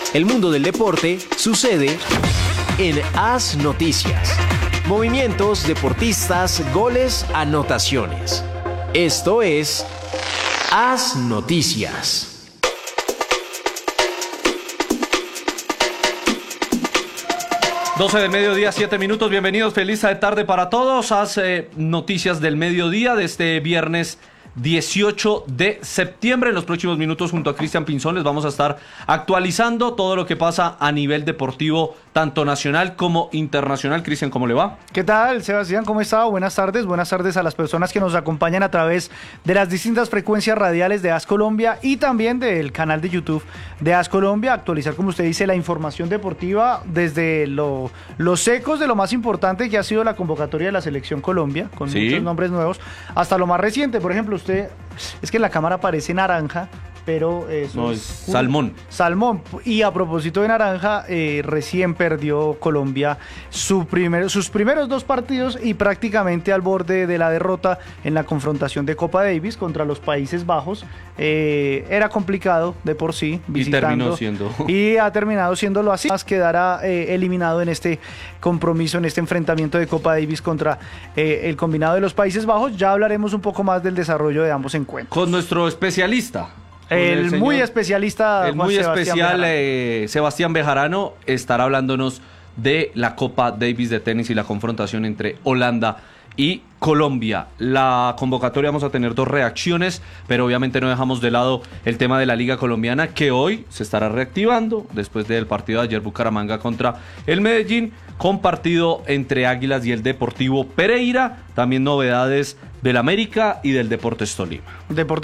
El mundo del deporte sucede en AS Noticias. Movimientos, deportistas, goles, anotaciones. Esto es AS Noticias. Del mediodía, 7 minutos. Bienvenidos, feliz tarde para todos. AS Noticias del mediodía de este viernes 18 de septiembre. En los próximos minutos, junto a Cristian Pinzón, les vamos a estar actualizando todo lo que pasa a nivel deportivo, tanto nacional como internacional. Cristian, ¿cómo le va? ¿Qué tal, Sebastián? ¿Cómo está? Buenas tardes a las personas que nos acompañan a través de las distintas frecuencias radiales de AS Colombia y también del canal de YouTube de AS Colombia. Actualizar, como usted dice, la información deportiva desde los ecos de lo más importante que ha sido la convocatoria de la Selección Colombia, con muchos nombres nuevos, hasta lo más reciente. Por ejemplo, es que en la cámara parece naranja, pero eso es salmón. Salmón. Y a propósito de naranja, recién perdió Colombia sus primeros 2 partidos y prácticamente al borde de la derrota en la confrontación de Copa Davis contra los Países Bajos. Era complicado de por sí visitando. Y ha terminado siéndolo así. Quedará eliminado en este compromiso, en este enfrentamiento de Copa Davis contra el combinado de los Países Bajos. Ya hablaremos un poco más del desarrollo de ambos encuentros. Con nuestro especialista. El muy especialista, el muy especial Sebastián Bejarano estará hablándonos de la Copa Davis de tenis y la confrontación entre Holanda y Colombia. La convocatoria, vamos a tener 2 reacciones, pero obviamente no dejamos de lado el tema de la Liga Colombiana, que hoy se estará reactivando después del partido de ayer Bucaramanga contra el Medellín, con partido entre Águilas y el Deportivo Pereira. También novedades del América y del Deportes Tolima.